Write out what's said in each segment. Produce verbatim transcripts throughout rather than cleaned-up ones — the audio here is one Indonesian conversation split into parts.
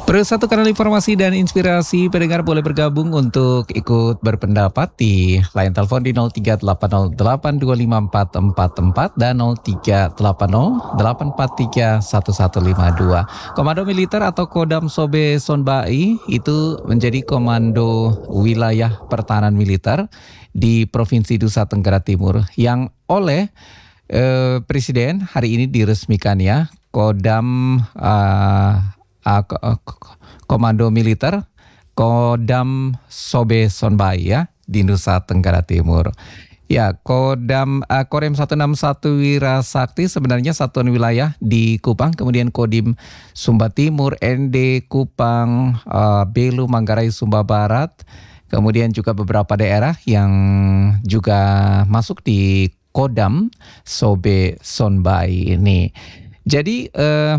Satu kanal informasi dan inspirasi, pendengar boleh bergabung untuk ikut berpendapat di line telepon di nol tiga delapan nol delapan dua lima empat empat empat dan nol tiga delapan nol delapan empat tiga satu satu lima dua. Komando Militer atau Kodam Sobe Sonbai itu menjadi komando wilayah pertahanan militer di Provinsi Nusa Tenggara Timur yang oleh eh, Presiden hari ini diresmikan ya. Kodam uh, Uh, Komando Militer Kodam Sobe Sonbai ya di Nusa Tenggara Timur. Ya, Kodam uh, Korem seratus enam puluh satu Wirasakti sebenarnya satuan wilayah di Kupang, kemudian Kodim Sumba Timur, N D Kupang, uh, Belu, Manggarai, Sumba Barat, kemudian juga beberapa daerah yang juga masuk di Kodam Sobe Sonbai ini. Jadi uh,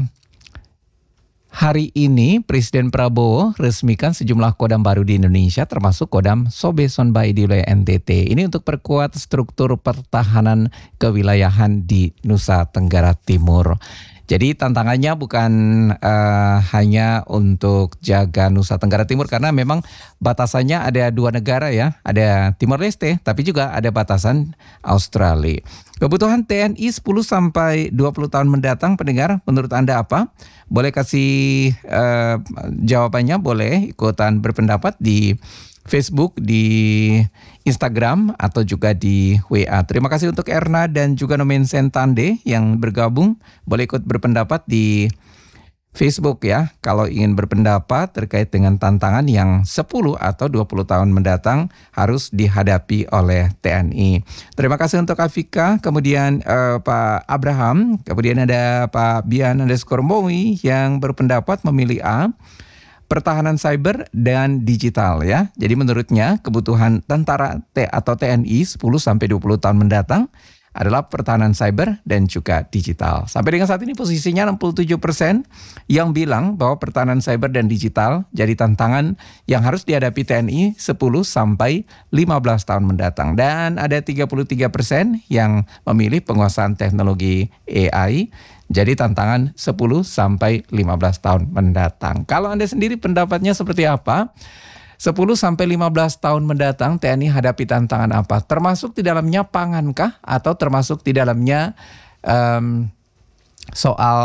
hari ini Presiden Prabowo resmikan sejumlah kodam baru di Indonesia termasuk Kodam Sobe Sonbai di wilayah N T T. Ini untuk perkuat struktur pertahanan kewilayahan di Nusa Tenggara Timur. Jadi tantangannya bukan uh, hanya untuk jaga Nusa Tenggara Timur karena memang batasannya ada dua negara ya, ada Timor Leste tapi juga ada batasan Australia. Kebutuhan T N I sepuluh sampai dua puluh tahun mendatang, pendengar, menurut Anda apa? Boleh kasih uh, jawabannya, boleh ikutan berpendapat di Facebook, di Instagram, atau juga di W A. Terima kasih untuk Erna dan juga Nomen Sentande yang bergabung. Boleh ikut berpendapat di Facebook ya. Kalau ingin berpendapat terkait dengan tantangan yang sepuluh atau dua puluh tahun mendatang harus dihadapi oleh T N I. Terima kasih untuk Afika, kemudian uh, Pak Abraham, kemudian ada Pak Bian underscore Mowi yang berpendapat memilih A. Pertahanan cyber dan digital ya. Jadi menurutnya kebutuhan tentara T atau T N I sepuluh sampai dua puluh tahun mendatang adalah pertahanan cyber dan juga digital. Sampai dengan saat ini posisinya enam puluh tujuh persen yang bilang bahwa pertahanan cyber dan digital jadi tantangan yang harus dihadapi T N I sepuluh sampai lima belas tahun mendatang. Dan ada tiga puluh tiga persen yang memilih penguasaan teknologi A I jadi tantangan sepuluh sampai lima belas tahun mendatang. Kalau Anda sendiri pendapatnya seperti apa? sepuluh sampai lima belas tahun mendatang T N I hadapi tantangan apa? Termasuk di dalamnya pangankah atau termasuk di dalamnya um, soal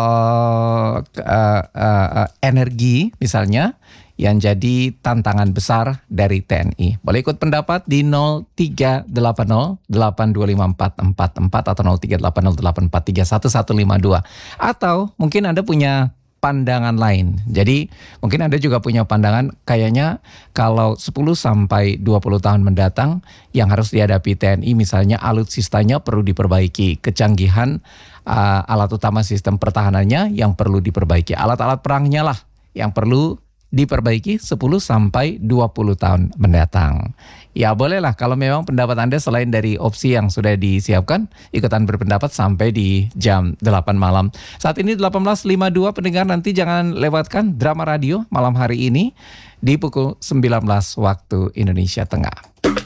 uh, uh, energi misalnya yang jadi tantangan besar dari T N I. Boleh ikut pendapat di nol tiga delapan nol delapan dua lima empat empat empat atau nol tiga delapan nol delapan empat tiga satu satu lima dua. Atau mungkin Anda punya pandangan lain. Jadi mungkin Anda juga punya pandangan kayaknya kalau sepuluh sampai dua puluh tahun mendatang yang harus dihadapi T N I misalnya alutsistanya perlu diperbaiki, kecanggihan uh, alat utama sistem pertahanannya yang perlu diperbaiki, alat-alat perangnya lah yang perlu diperbaiki sepuluh sampai dua puluh tahun mendatang. Ya bolehlah kalau memang pendapat Anda selain dari opsi yang sudah disiapkan, ikutan berpendapat sampai di jam delapan malam. Saat ini delapan belas lima puluh dua, pendengar, nanti jangan lewatkan drama radio malam hari ini di pukul sembilan belas waktu Indonesia Tengah.